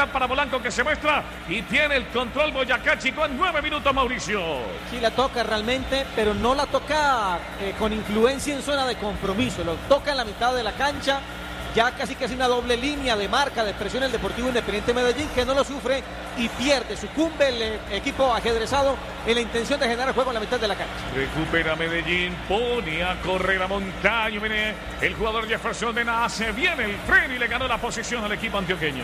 oportunidad para Polanco que se muestra y tiene el control Boyacá Chico en 9 minutos, Mauricio. Sí la toca realmente, pero no la toca con influencia en zona de compromiso. Lo toca en la mitad de la cancha. Ya casi una doble línea de marca, de presión el Deportivo Independiente Medellín, que no lo sufre y pierde, sucumbe el equipo ajedrezado en la intención de generar juego en la mitad de la cancha. Recupera Medellín, pone a correr a Montaño, viene el jugador Jefferson de Nace, viene el freno y le ganó la posición al equipo antioqueño.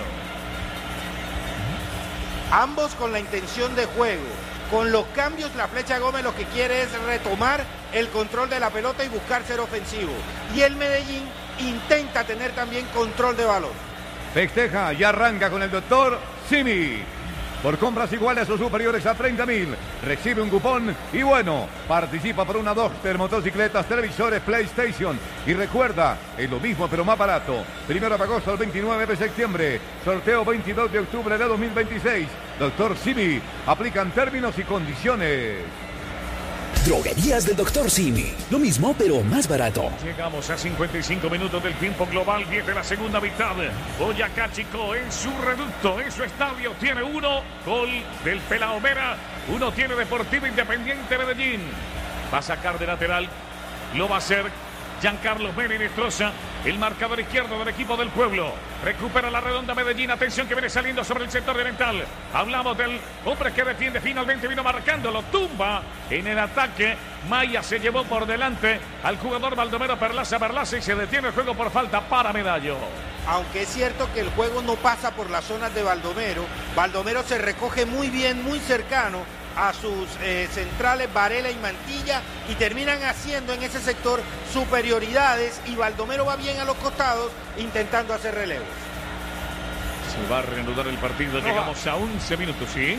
Ambos con la intención de juego. Con los cambios, la Flecha Gómez lo que quiere es retomar el control de la pelota y buscar ser ofensivo. Y el Medellín intenta tener también control de balón. Festeja y arranca con el doctor Simi. Por compras iguales o superiores a 30.000, recibe un cupón y bueno, participa por una Duster, motocicletas, televisores, PlayStation. Y recuerda, es lo mismo pero más barato. 1 de agosto al 29 de septiembre, sorteo 22 de octubre de 2026. Doctor Simi, aplican términos y condiciones. Droguerías del Dr. Simi. Lo mismo, pero más barato. Llegamos a 55 minutos del tiempo global, 10 de la segunda mitad. Boyacá Chico en su reducto, en su estadio, tiene uno. Gol del Pelao Mera. Uno tiene Deportivo Independiente Medellín. Va a sacar de lateral. Lo va a hacer Giancarlo Mera y destroza el marcador izquierdo del equipo del pueblo. Recupera la redonda Medellín. Atención que viene saliendo sobre el sector oriental. Hablamos del hombre que defiende. Finalmente vino marcando. Lo tumba en el ataque. Maya se llevó por delante al jugador Baldomero Perlaza y se detiene el juego por falta para Medallo. Aunque es cierto que el juego no pasa por las zonas de Baldomero. Baldomero se recoge muy bien, muy cercano a sus centrales Varela y Mantilla y terminan haciendo en ese sector superioridades y Baldomero va bien a los costados intentando hacer relevos. Se va a reanudar el partido, llegamos a 11 minutos, ¿sí?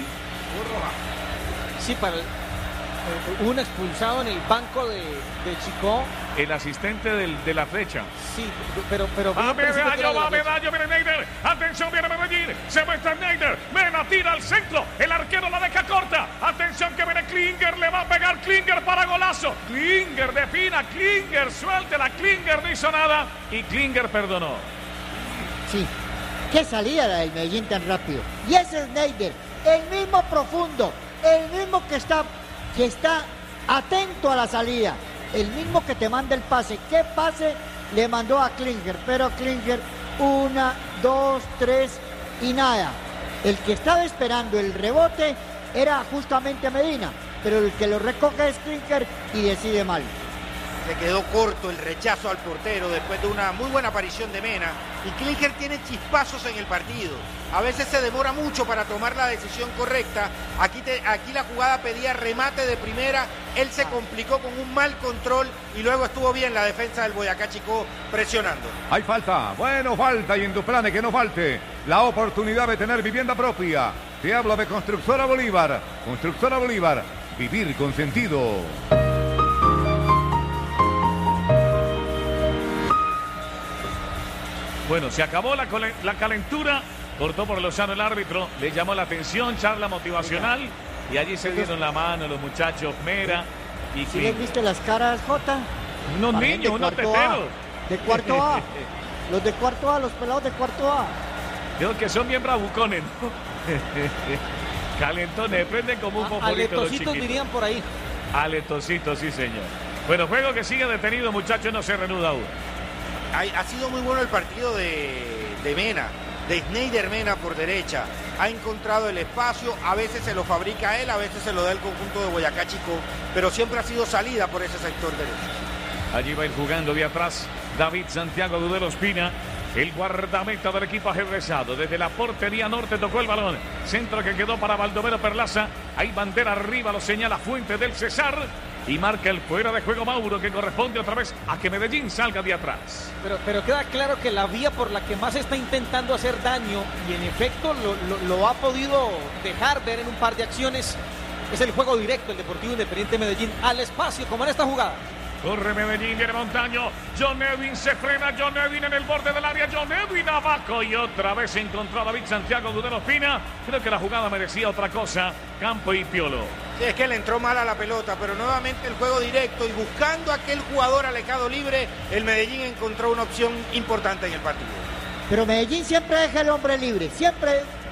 Sí, para un expulsado en el banco de Chico. El asistente de la Flecha. Sí, pero va Medallo, viene Neider. Atención, viene Medellín. Se muestra Neider. Mena tira al centro. El arquero la deja corta. Atención que viene Klinger. Le va a pegar Klinger para golazo. Klinger defina. Klinger suéltela. Klinger no hizo nada. Y Klinger perdonó. Sí. Qué salida la del Medellín tan rápido. Y ese es Neider. El mismo profundo. El mismo que está atento a la salida. El mismo que te manda el pase. ¿Qué pase le mandó a Klinger? Pero Klinger, 1, 2, 3 y nada. El que estaba esperando el rebote era justamente Medina, pero el que lo recoge es Klinger y decide mal. Le quedó corto el rechazo al portero después de una muy buena aparición de Mena. Y Klinger tiene chispazos en el partido. A veces se demora mucho para tomar la decisión correcta. Aquí la jugada pedía remate de primera. Él se complicó con un mal control y luego estuvo bien la defensa del Boyacá Chico presionando. Hay falta. Bueno, falta y en tu planes que no falte la oportunidad de tener vivienda propia. Te hablo de Constructora Bolívar. Constructora Bolívar. Vivir con sentido. Bueno, se acabó la calentura, cortó por Lozano el árbitro, le llamó la atención, charla motivacional y allí se dieron la mano los muchachos Mera y ¿Sí les viste las caras, Jota? Unos niños, unos teteros. De cuarto A. Los de cuarto A, los pelados de cuarto A. Creo que son bien bravucones, ¿no? Calentones, prenden como un poporito los chiquitos. Aletositos dirían por ahí. Aletositos, sí señor. Bueno, juego que sigue detenido, muchachos, no se reanuda aún. Ha sido muy bueno el partido de Mena, de Sneider Mena por derecha. Ha encontrado el espacio, a veces se lo fabrica él, a veces se lo da el conjunto de Boyacá Chico, pero siempre ha sido salida por ese sector derecho. Allí va a ir jugando de atrás David Santiago Dudero Espina, el guardameta del equipo ajedrezado. Desde la portería norte tocó el balón. Centro que quedó para Baldomero Perlaza. Hay bandera arriba, lo señala Fuente del Cesar. Y marca el fuera de juego Mauro, que corresponde otra vez a que Medellín salga de atrás. Pero queda claro que la vía por la que más está intentando hacer daño, y en efecto lo ha podido dejar ver en un par de acciones, es el juego directo, el Deportivo Independiente Medellín, al espacio, como en esta jugada. Corre Medellín, viene Montaño. John Edwin se frena. John Edwin en el borde del área. John Edwin abajo. Y otra vez encontró a David Santiago Dudero Espina. Creo que la jugada merecía otra cosa. Campo y Piolo. Sí, es que le entró mal a la pelota, pero nuevamente el juego directo y buscando a aquel jugador alejado libre, el Medellín encontró una opción importante en el partido. Pero Medellín siempre deja el hombre libre. Siempre